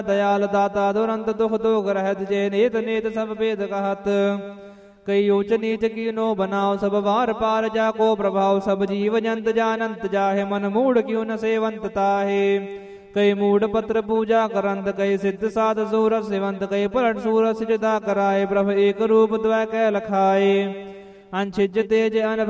दयाल दाता दुरंत दुख दोग रहत जे नेत नेत सब भेद कहत कई ऊच नीच कीनो बनाओ सब वार पार जाको प्रभाव सब जीव जंत जानंत जाहे मन मूढ़ क्यों न सेवंत ताहे कई मूढ़ पत्र पूजा करंत कई सिद्ध साध सूरत सेवंत कई पलट सूरत सिजदा कराए प्रभ एक रूप द्वै कै लखाए अनछिज तेज अन